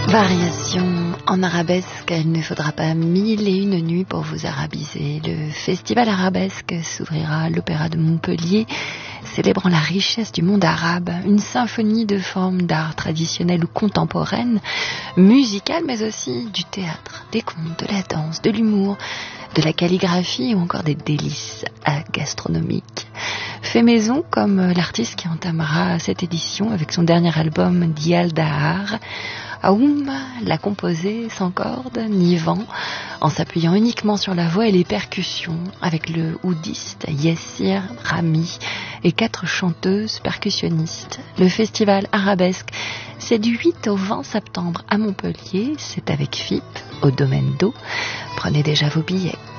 Variation en arabesque, il ne faudra pas 1001 nuits pour vous arabiser. Le festival arabesque s'ouvrira à l'Opéra de Montpellier, célébrant la richesse du monde arabe, une symphonie de formes d'art traditionnelles ou contemporaines, musicales mais aussi du théâtre, des contes, de la danse, de l'humour, de la calligraphie ou encore des délices gastronomiques. Fait maison comme l'artiste qui entamera cette édition avec son dernier album Dial Dahar. Aoum l'a composé sans corde ni vent, en s'appuyant uniquement sur la voix et les percussions, avec le oudiste Yassir Rami et 4 chanteuses percussionnistes. Le festival arabesque, c'est du 8 au 20 septembre à Montpellier, c'est avec FIP, au Domaine d'Eau. Prenez déjà vos billets.